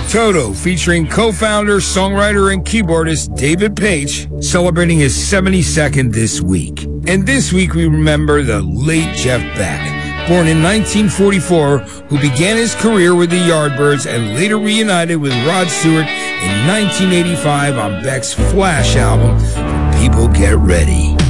Toto, featuring co-founder, songwriter, and keyboardist David Paich, celebrating his 72nd this week. And this week we remember the late Jeff Beck, born in 1944, who began his career with the Yardbirds and later reunited with Rod Stewart in 1985 on Beck's Flash album, People Get Ready.